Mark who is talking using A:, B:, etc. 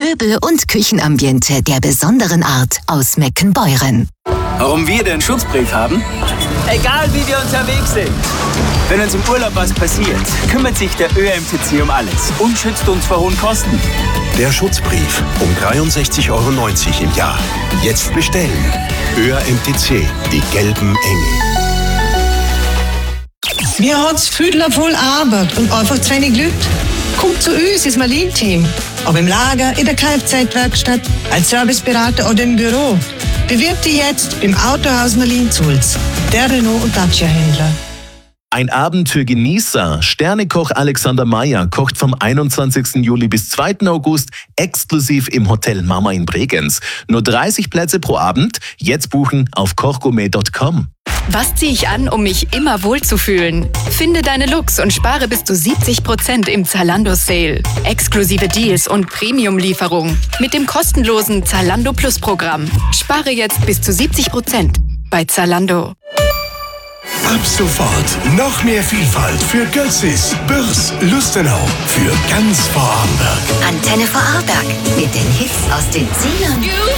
A: Möbel und Küchenambiente der besonderen Art aus Meckenbeuren.
B: Warum wir den Schutzbrief haben? Egal wie wir unterwegs sind. Wenn uns im Urlaub was passiert, kümmert sich der ÖMTC um alles und schützt uns vor hohen Kosten.
C: Der Schutzbrief um 63,90 € im Jahr. Jetzt bestellen. ÖMTC, die gelben Engel.
D: Wir haben es Füdler voll Arbeit und einfach zu wenig Leute. Kommt zu uns ins Marlin-Team. Ob im Lager, in der Kfz-Werkstatt, als Serviceberater oder im Büro. Bewirb dich jetzt im Autohaus Marlin-Zulz. Der Renault- und Dacia-Händler.
E: Ein Abend für Genießer. Sternekoch Alexander Meyer kocht vom 21. Juli bis 2. August exklusiv im Hotel Mama in Bregenz. Nur 30 Plätze pro Abend. Jetzt buchen auf kochgourmet.com.
F: Was ziehe ich an, um mich immer wohlzufühlen? Finde deine Looks und spare bis zu 70% im Zalando-Sale. Exklusive Deals und Premium-Lieferung mit dem kostenlosen Zalando Plus-Programm. Spare jetzt bis zu 70% bei Zalando.
G: Ab sofort noch mehr Vielfalt für Götzis, Bürs, Lustenau, für ganz Vorarlberg.
A: Antenne Vorarlberg mit den Hits aus den 10ern